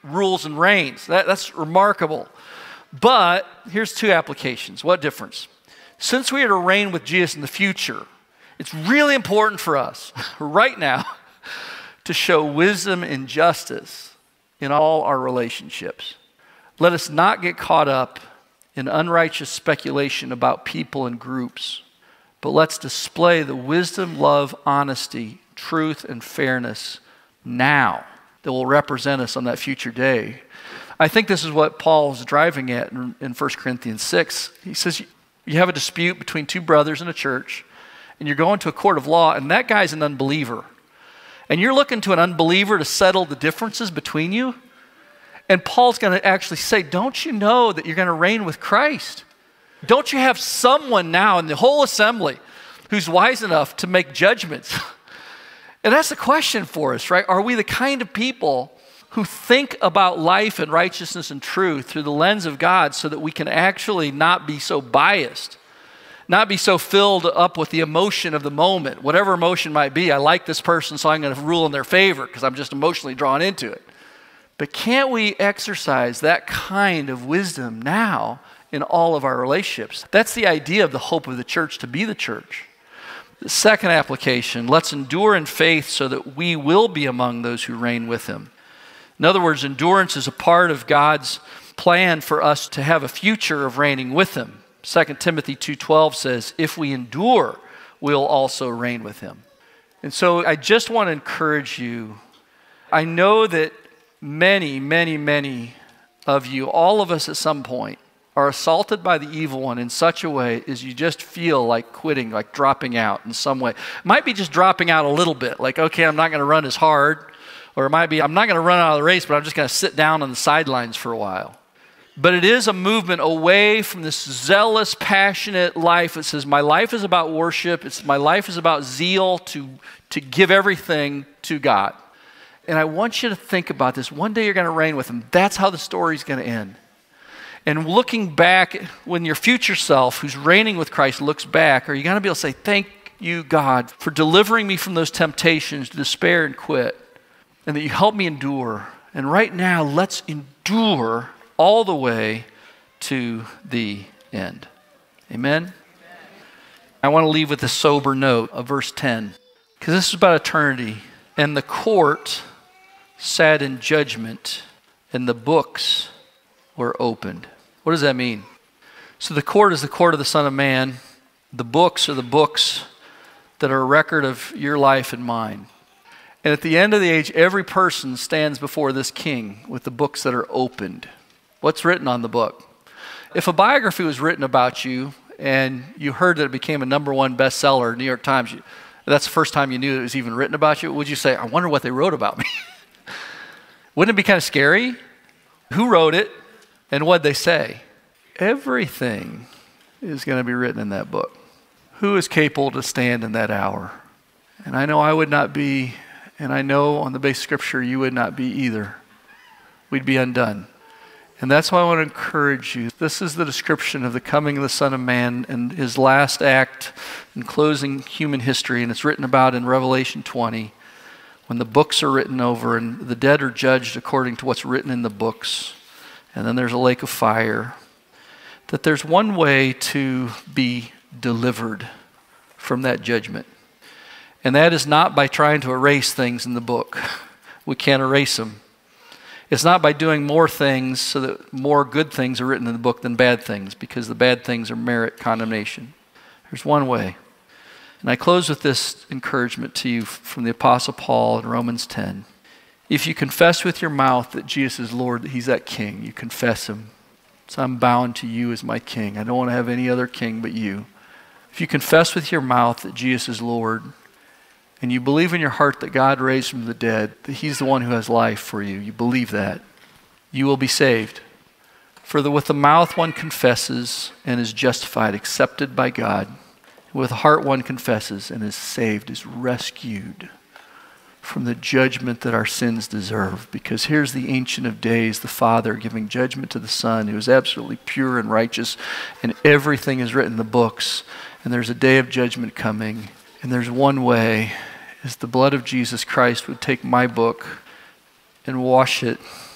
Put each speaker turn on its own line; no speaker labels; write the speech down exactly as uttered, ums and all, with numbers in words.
rules and reigns. That, that's remarkable. But here's two applications. What difference? Since we are to reign with Jesus in the future, it's really important for us right now to show wisdom and justice in all our relationships. Let us not get caught up in unrighteous speculation about people and groups, but let's display the wisdom, love, honesty, truth, and fairness now that will represent us on that future day. I think this is what Paul is driving at in, in First Corinthians six. He says, you have a dispute between two brothers in a church, and you're going to a court of law, and that guy's an unbeliever. And you're looking to an unbeliever to settle the differences between you. And Paul's going to actually say, don't you know that you're going to reign with Christ? Don't you have someone now in the whole assembly who's wise enough to make judgments? And that's the question for us, right? Are we the kind of people who think about life and righteousness and truth through the lens of God so that we can actually not be so biased, not be so filled up with the emotion of the moment, whatever emotion might be? I like this person, so I'm going to rule in their favor because I'm just emotionally drawn into it. But can't we exercise that kind of wisdom now in all of our relationships? That's the idea of the hope of the church, to be the church. The second application, let's endure in faith so that we will be among those who reign with him. In other words, endurance is a part of God's plan for us to have a future of reigning with him. Second Timothy two twelve says, if we endure, we'll also reign with him. And so I just want to encourage you. I know that many, many, many of you, all of us at some point, are assaulted by the evil one in such a way as you just feel like quitting, like dropping out in some way. It might be just dropping out a little bit, like, okay, I'm not going to run as hard. Or it might be, I'm not going to run out of the race, but I'm just going to sit down on the sidelines for a while. But it is a movement away from this zealous, passionate life. It says, my life is about worship. It's, my life is about zeal to, to give everything to God. And I want you to think about this. One day you're going to reign with him. That's how the story's going to end. And looking back, when your future self, who's reigning with Christ, looks back, are you going to be able to say, thank you, God, for delivering me from those temptations to despair and quit, and that you helped me endure. And right now, let's endure all the way to the end. Amen? Amen. I want to leave with a sober note of verse ten, because this is about eternity. And the court sat in judgment, and the books were opened. What does that mean? So the court is the court of the Son of Man. The books are the books that are a record of your life and mine. And at the end of the age, every person stands before this king with the books that are opened. What's written on the book? If a biography was written about you and you heard that it became a number one bestseller, New York Times, you, that's the first time you knew it was even written about you, would you say, I wonder what they wrote about me? Wouldn't it be kind of scary? Who wrote it and what'd they say? Everything is going to be written in that book. Who is capable to stand in that hour? And I know I would not be, and I know on the base of Scripture you would not be either. We'd be undone. And that's why I want to encourage you. This is the description of the coming of the Son of Man and his last act in closing human history. And it's written about in Revelation twenty, when the books are written over and the dead are judged according to what's written in the books. And then there's a lake of fire. That there's one way to be delivered from that judgment. And that is not by trying to erase things in the book. We can't erase them. It's not by doing more things so that more good things are written in the book than bad things, because the bad things are merit condemnation. There's one way. And I close with this encouragement to you from the Apostle Paul in Romans ten. If you confess with your mouth that Jesus is Lord, that he's that king, you confess him. So I'm bound to you as my king. I don't want to have any other king but you. If you confess with your mouth that Jesus is Lord, and you believe in your heart that God raised him from the dead, that he's the one who has life for you, you believe that, you will be saved. For the, with the mouth one confesses and is justified, accepted by God. With the heart one confesses and is saved, is rescued from the judgment that our sins deserve. Because here's the Ancient of Days, the Father, giving judgment to the Son, who is absolutely pure and righteous, and everything is written in the books. And there's a day of judgment coming. And there's one way, is the blood of Jesus Christ would take my book and wash it